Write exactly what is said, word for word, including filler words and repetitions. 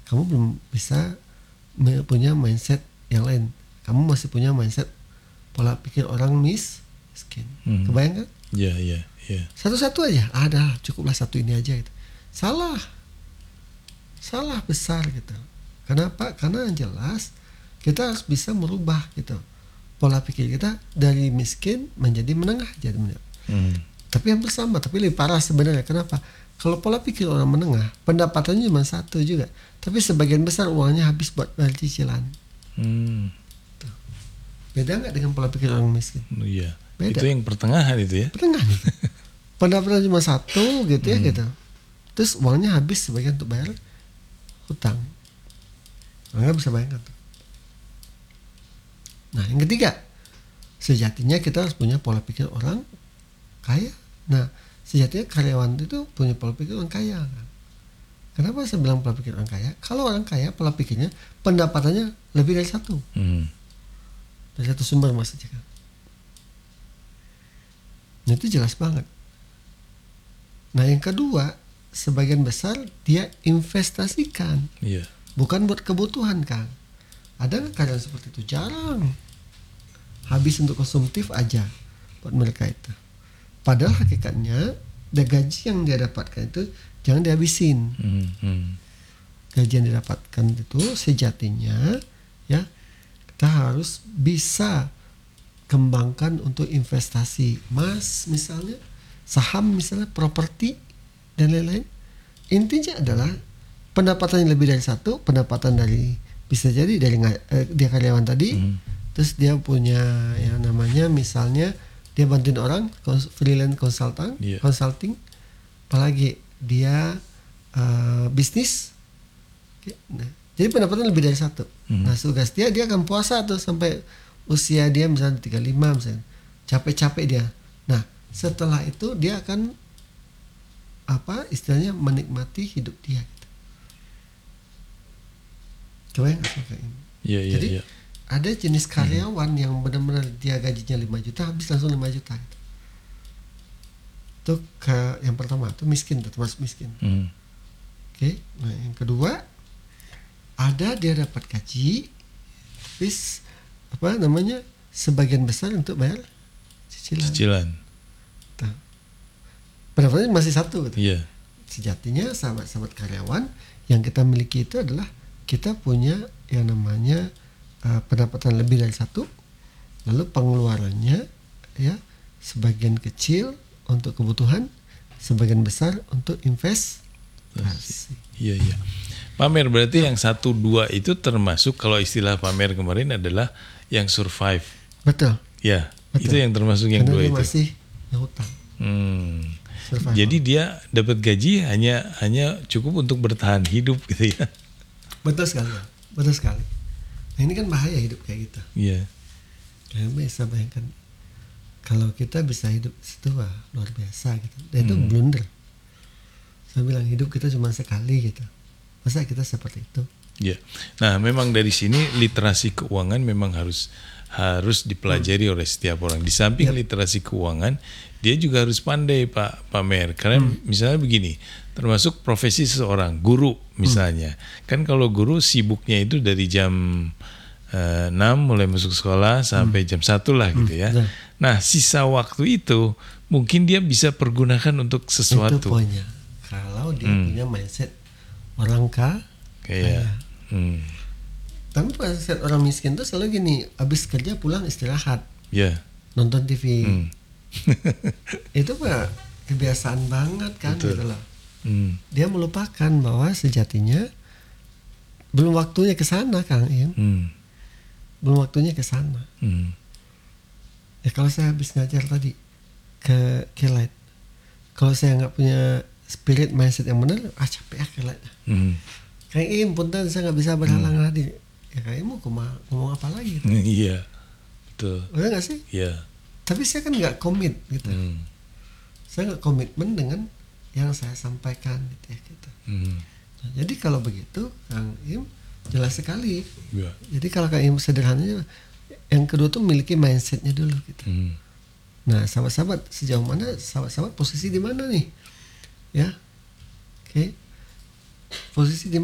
kamu belum bisa punya mindset yang lain. Kamu masih punya mindset pola pikir orang miskin. Hmm. Kebayang kan? Iya, yeah, iya, yeah, iya. Yeah. Satu-satu aja, ada cukuplah satu ini aja gitu. Salah. Salah besar gitu. Kenapa? Karena yang jelas kita harus bisa merubah gitu. Pola pikir kita dari miskin menjadi menengah jadi hmm. Tapi yang bersama, tapi lebih parah sebenarnya. Kenapa? Kalau pola pikir orang menengah, pendapatannya cuma satu juga, tapi sebagian besar uangnya habis buat bayar cicilan. Hmm. Beda nggak dengan pola pikir orang miskin? Oh, iya. Beda. Itu yang pertengahan itu ya? Pertengahan. Pendapatan cuma satu gitu ya hmm. gitu. Terus uangnya habis sebagian untuk bayar hutang. Nggak bisa bayangkan tuh. Nah yang ketiga, sejatinya kita harus punya pola pikir orang kaya. Nah sejatinya karyawan itu punya pola pikir orang kaya kan. Kenapa saya bilang pola pikir orang kaya? Kalau orang kaya pola pikirnya pendapatannya lebih dari satu, hmm. dari satu sumber maksudnya kan. Nah itu jelas banget. Nah yang kedua, sebagian besar dia investasikan, yeah. bukan buat kebutuhan kan. Ada kan karyawan seperti itu? Jarang. Habis untuk konsumtif aja buat mereka itu. Padahal hakikatnya gaji yang dia dapatkan itu jangan dihabisin. Hmm, hmm. Gaji yang didapatkan itu sejatinya ya kita harus bisa kembangkan untuk investasi, emas misalnya, saham misalnya, properti dan lain-lain. Intinya adalah pendapatan yang lebih dari satu, pendapatan dari bisa jadi dari eh, dia karyawan tadi, hmm. terus dia punya yang namanya misalnya dia bantuin orang, freelance consultant, yeah. consulting, apalagi dia uh, bisnis. Nah, jadi pendapatan lebih dari satu. Hmm. Nah, tugas dia dia akan puasa tuh sampai usia dia misalnya tiga puluh lima misalnya, capek-capek dia. Nah, setelah itu dia akan apa istilahnya menikmati hidup dia. Gitu. Kebayang nggak kayak ini? Yeah, yeah, jadi yeah. ada jenis karyawan hmm. yang benar-benar dia gajinya lima juta habis langsung lima juta gitu. Itu ke yang pertama itu miskin, termasuk miskin. Hmm. Oke, okay. Nah yang kedua ada dia dapat gaji, habis apa namanya sebagian besar untuk bayar cicilan. Cicilan. Nah, pendapatannya masih satu gitu. Yeah. Sejatinya sahabat-sahabat karyawan yang kita miliki itu adalah kita punya yang namanya Uh, pendapatan lebih dari satu, lalu pengeluarannya ya sebagian kecil untuk kebutuhan, sebagian besar untuk investasi. Iya iya. Pamer berarti yang satu dua itu termasuk kalau istilah pamer kemarin adalah yang survive. Betul. Ya. Betul. Itu yang termasuk yang karena dua dia itu. Masih hutang. Hmm. Jadi dia dapat gaji hanya hanya cukup untuk bertahan hidup gitu ya. Betul sekali. Betul sekali. Nah ini kan bahaya hidup kayak gitu. Iya. Yeah. Kalian bisa bayangkan kalau kita bisa hidup situ wah, luar biasa gitu. Dan hmm. itu blunder. Saya bilang hidup kita cuma sekali gitu. Masa kita seperti itu? Iya. Yeah. Nah memang dari sini literasi keuangan memang harus harus dipelajari hmm. oleh setiap orang. Di samping yeah. literasi keuangan, dia juga harus pandai Pak Pamer. Karena hmm. misalnya begini. Termasuk profesi seseorang, guru misalnya. Hmm. Kan kalau guru sibuknya itu dari jam uh, enam mulai masuk sekolah sampai hmm. jam satu lah gitu ya. Hmm. Nah sisa waktu itu mungkin dia bisa pergunakan untuk sesuatu. Itu poinnya. Kalau dia hmm. punya mindset orang kaya. Kayak. Hmm. Tapi mindset orang miskin tuh selalu gini, abis kerja pulang istirahat. Yeah. Nonton T V. Hmm. Itu mah kebiasaan banget kan. Betul. Gitu loh. Hmm. Dia melupakan bahwa sejatinya belum waktunya ke sana Kang Im. Hmm. Belum waktunya ke sana. Hmm. Ya kalau saya habis ngajar tadi ke Kilat, kalau saya nggak punya spirit mindset yang benar, ah capek ah Kilat. Hmm. Kang Im, punten saya nggak bisa berhalang hmm. tadi. Ya Kang Im mau ngomong apa lagi? Gitu. Iya, betul. Betul nggak sih? Iya. Tapi saya kan nggak komit gitu. Hmm. Saya nggak komitmen dengan yang saya sampaikan gitu ya gitu. Hmm. Nah, jadi kalau begitu Kang Im jelas sekali. Ya. Jadi kalau Kang Im sederhananya yang kedua tuh memiliki mindsetnya dulu gitu. Hmm. Nah sahabat-sahabat sejauh mana sahabat-sahabat posisi di mana nih? Ya, oke. Okay. Posisi di